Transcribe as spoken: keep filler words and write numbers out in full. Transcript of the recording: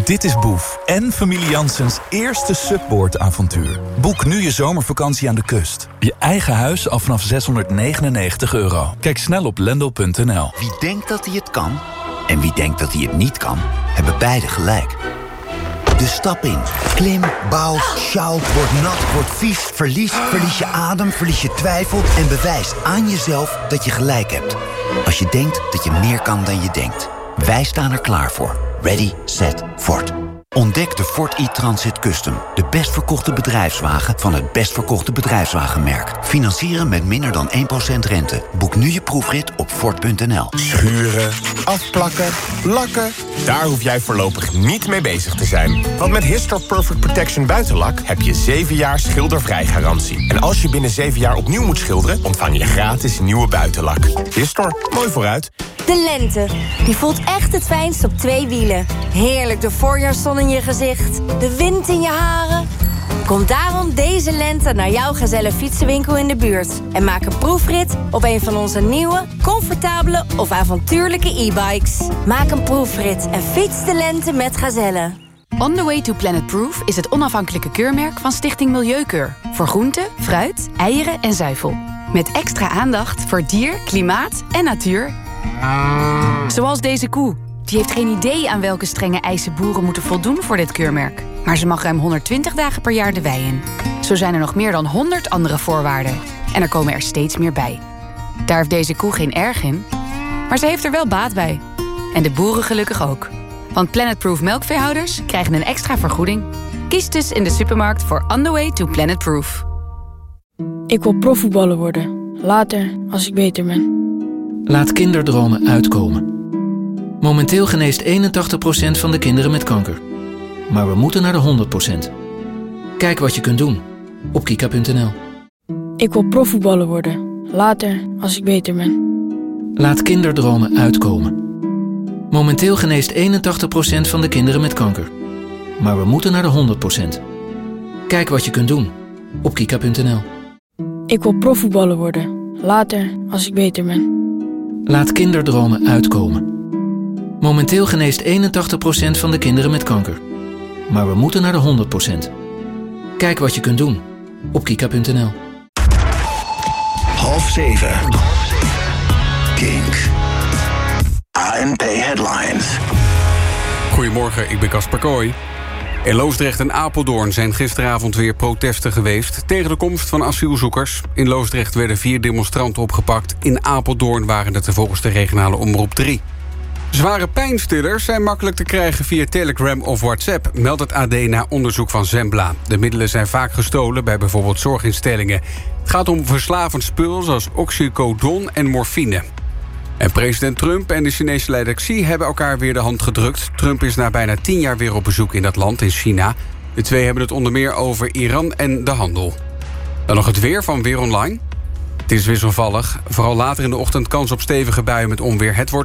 Dit is Boef en familie Janssens eerste Subboard-avontuur. Boek nu je zomervakantie aan de kust. Je eigen huis al vanaf zeshonderdnegenennegentig euro. Kijk snel op lendl punt n l. Wie denkt dat hij het kan en wie denkt dat hij het niet kan, hebben beide gelijk. Dus stap in. Klim, bouw, sjouw, word nat, word vies, verlies, verlies je adem, verlies je twijfel en bewijs aan jezelf dat je gelijk hebt. Als je denkt dat je meer kan dan je denkt. Wij staan er klaar voor. Ready, set, Ford. Ontdek de Ford e-Transit Custom. De best verkochte bedrijfswagen van het best verkochte bedrijfswagenmerk. Financieren met minder dan één procent rente. Boek nu je proefrit op Ford punt n l. Schuren, afplakken, lakken. Daar hoef jij voorlopig niet mee bezig te zijn. Want met Histor Perfect Protection Buitenlak heb je zeven jaar schildervrij garantie. En als je binnen zeven jaar opnieuw moet schilderen, ontvang je gratis nieuwe buitenlak. Histor, mooi vooruit. De lente, die voelt echt het fijnst op twee wielen. Heerlijk de voorjaarszon in je gezicht, de wind in je haren. Kom daarom deze lente naar jouw Gazelle fietsenwinkel in de buurt. En maak een proefrit op een van onze nieuwe, comfortabele of avontuurlijke e-bikes. Maak een proefrit en fiets de lente met Gazelle. On the Way to Planet Proof is het onafhankelijke keurmerk van Stichting Milieukeur. Voor groente, fruit, eieren en zuivel. Met extra aandacht voor dier, klimaat en natuur. Zoals deze koe. Die heeft geen idee aan welke strenge eisen boeren moeten voldoen voor dit keurmerk. Maar ze mag ruim honderdtwintig dagen per jaar de wei in. Zo zijn er nog meer dan honderd andere voorwaarden. En er komen er steeds meer bij. Daar heeft deze koe geen erg in. Maar ze heeft er wel baat bij. En de boeren gelukkig ook. Want Planet Proof melkveehouders krijgen een extra vergoeding. Kies dus in de supermarkt voor On the Way to Planet Proof. Ik wil profvoetballer worden. Later, als ik beter ben. Laat kinderdromen uitkomen. Momenteel geneest eenentachtig procent van de kinderen met kanker. Maar we moeten naar de honderd procent. Kijk wat je kunt doen op kika punt n l. Ik wil profvoetballer worden. Later, als ik beter ben. Laat kinderdromen uitkomen. Momenteel geneest eenentachtig procent van de kinderen met kanker. Maar we moeten naar de honderd procent. Kijk wat je kunt doen op kika punt n l. Ik wil profvoetballer worden. Later, als ik beter ben. Laat kinderdromen uitkomen. Momenteel geneest eenentachtig procent van de kinderen met kanker. Maar we moeten naar de honderd procent. Kijk wat je kunt doen op kika punt n l. Half zeven. Kink. A N P Headlines. Goedemorgen, ik ben Casper Kooi. In Loosdrecht en Apeldoorn zijn gisteravond weer protesten geweest tegen de komst van asielzoekers. In Loosdrecht werden vier demonstranten opgepakt. In Apeldoorn waren het er volgens de regionale omroep drie. Zware pijnstillers zijn makkelijk te krijgen via Telegram of WhatsApp, meldt het A D na onderzoek van Zembla. De middelen zijn vaak gestolen bij bijvoorbeeld zorginstellingen. Het gaat om verslavend spul zoals oxycodon en morfine. En president Trump en de Chinese leider Xi hebben elkaar weer de hand gedrukt. Trump is na bijna tien jaar weer op bezoek in dat land, in China. De twee hebben het onder meer over Iran en de handel. Dan nog het weer van Weer Online. Het is wisselvallig. Vooral later in de ochtend kans op stevige buien met onweer. Het wordt